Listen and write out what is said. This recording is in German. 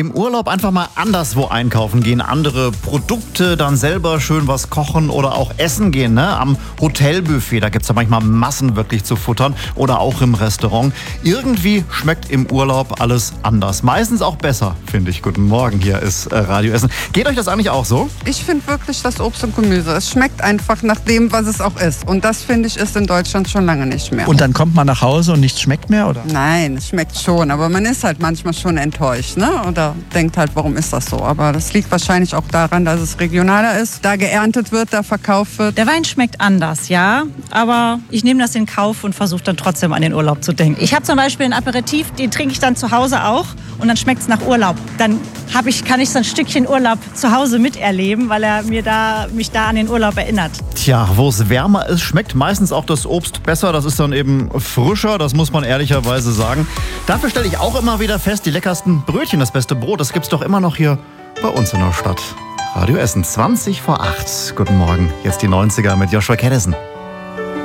Im Urlaub einfach mal anderswo einkaufen gehen, andere Produkte, dann selber schön was kochen oder auch essen gehen. Ne? Am Hotelbuffet, da gibt es ja manchmal Massen wirklich zu futtern oder auch im Restaurant. Irgendwie schmeckt im Urlaub alles anders. Meistens auch besser, finde ich. Guten Morgen, hier ist Radio Essen. Geht euch das eigentlich auch so? Ich finde wirklich das Obst und Gemüse. Es schmeckt einfach nach dem, was es auch ist. Und das, finde ich, ist in Deutschland schon lange nicht mehr. Und dann kommt man nach Hause und nichts schmeckt mehr, oder? Nein, es schmeckt schon, aber man ist halt manchmal schon enttäuscht, ne? Oder denkt halt, warum ist das so? Aber das liegt wahrscheinlich auch daran, dass es regionaler ist, da geerntet wird, da verkauft wird. Der Wein schmeckt anders, ja, aber ich nehme das in Kauf und versuche dann trotzdem an den Urlaub zu denken. Ich habe zum Beispiel ein Aperitif, den trinke ich dann zu Hause auch und dann schmeckt es nach Urlaub. Dann kann ich so ein Stückchen Urlaub zu Hause miterleben, weil er mich da an den Urlaub erinnert. Tja, wo es wärmer ist, schmeckt meistens auch das Obst besser. Das ist dann eben frischer, das muss man ehrlicherweise sagen. Dafür stelle ich auch immer wieder fest, die leckersten Brötchen, das beste Brot, das gibt's doch immer noch hier bei uns in der Stadt. Radio Essen, 20 vor 8. Guten Morgen, jetzt die 90er mit Joshua Caddison.